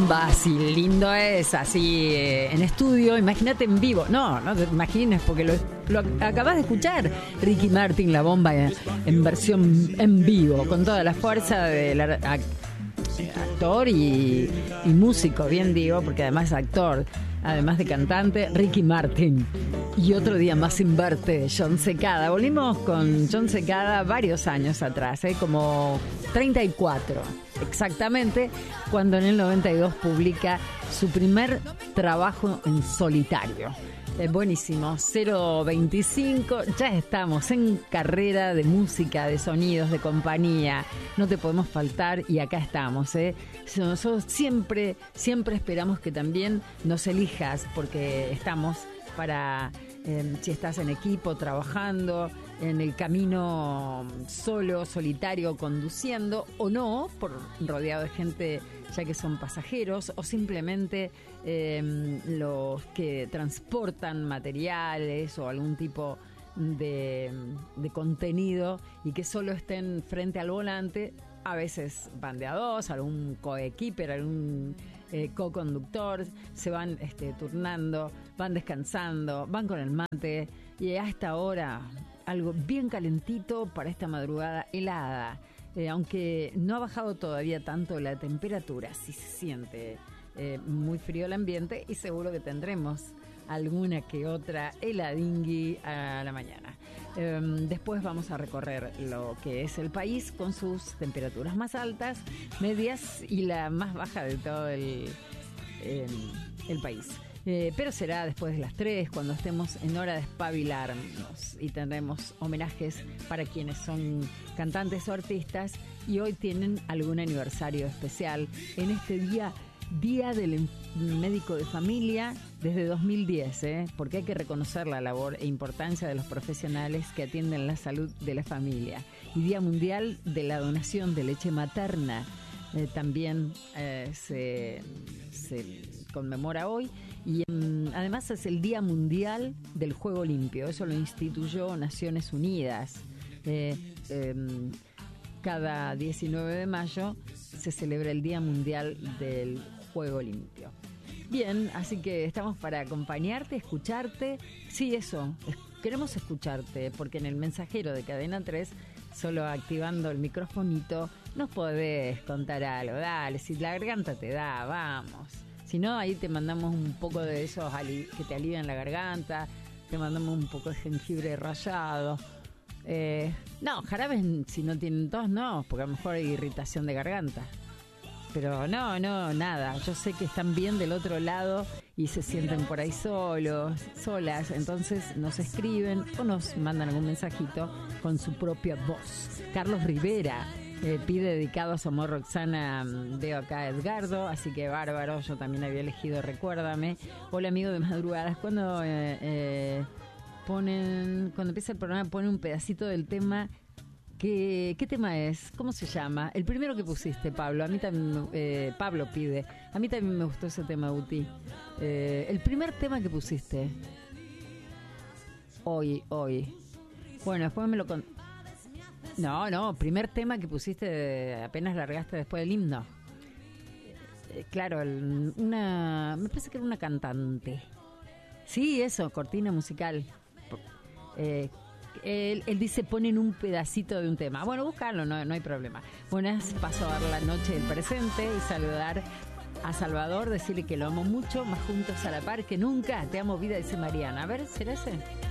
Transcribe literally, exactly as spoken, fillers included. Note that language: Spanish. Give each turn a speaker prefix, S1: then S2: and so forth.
S1: bomba, así lindo es, así eh, en estudio, imagínate en vivo. No, no te imagines porque lo, lo acabas de escuchar. Ricky Martin, La Bomba, en, en versión en vivo, con toda la fuerza del actor y, y músico, bien digo, porque además es actor, además de cantante, Ricky Martin. Y Otro Día Más Sin Verte, Jon Secada. Volvimos con Jon Secada varios años atrás, ¿eh? Como treinta y cuatro exactamente, cuando en el noventa y dos publica su primer trabajo en solitario. Es buenísimo, cero veinticinco, ya estamos en carrera de música, de sonidos, de compañía, no te podemos faltar y acá estamos, ¿eh? Nosotros siempre, siempre esperamos que también nos elijas, porque estamos para, eh, si estás en equipo, trabajando, en el camino solo, solitario, conduciendo, o no, por rodeado de gente ya que son pasajeros, o simplemente eh, los que transportan materiales o algún tipo de, de contenido y que solo estén frente al volante. A veces van de a dos, algún coequiper, algún eh, co-conductor, se van este, turnando, van descansando, van con el mate, y a esta hora algo bien calentito para esta madrugada helada. Eh, aunque no ha bajado todavía tanto la temperatura, sí se siente eh, muy frío el ambiente, y seguro que tendremos alguna que otra heladingui a la mañana. Eh, después vamos a recorrer lo que es el país con sus temperaturas más altas, medias y la más baja de todo el, el, el país. Eh, pero será después de las tres, cuando estemos en hora de espabilarnos, y tendremos homenajes para quienes son cantantes o artistas y hoy tienen algún aniversario especial en este día, Día del Médico de Familia, desde dos mil diez, ¿eh? Porque hay que reconocer la labor e importancia de los profesionales que atienden la salud de la familia. Y Día Mundial de la Donación de Leche Materna, eh, también eh, se, se conmemora hoy. Y um, además es el Día Mundial del Juego Limpio. Eso lo instituyó Naciones Unidas. Eh, eh, cada diecinueve de mayo se celebra el Día Mundial del Juego Limpio. Bien, así que estamos para acompañarte, escucharte. Sí, eso, es, queremos escucharte, porque en el mensajero de Cadena tres, solo activando el microfonito, nos podés contar algo. Dale, si la garganta te da, vamos. Si no, ahí te mandamos un poco de esos ali- que te alivian la garganta, te mandamos un poco de jengibre rallado. Eh, no, jarabes si no tienen tos, no, porque a lo mejor hay irritación de garganta. Pero no, no, nada. Yo sé que están bien del otro lado y se sienten por ahí solos, solas. Entonces nos escriben o nos mandan algún mensajito con su propia voz. Carlos Rivera eh, pide dedicado a su amor Roxana. Veo acá a Edgardo, así que bárbaro. Yo también había elegido Recuérdame. Hola, amigo de madrugadas. Cuando eh, eh, ponen, cuando empieza el programa, ponen un pedacito del tema. ¿Qué, ¿Qué tema es? ¿Cómo se llama? El primero que pusiste, Pablo. A mí también, eh, Pablo pide. A mí también me gustó ese tema, Uti. Eh, el primer tema que pusiste. Hoy, hoy. Bueno, después me lo con... No, no, primer tema que pusiste apenas largaste después del himno. Eh, claro, el, una... Me parece que era una cantante. Sí, eso, cortina musical. Eh... Él, él dice, ponen un pedacito de un tema. Bueno, búscalo, no, no hay problema. Buenas, paso a dar la noche del presente y saludar a Salvador, decirle que lo amo mucho, más juntos a la par que nunca. Te amo, vida, dice Mariana. A ver, ¿será ese?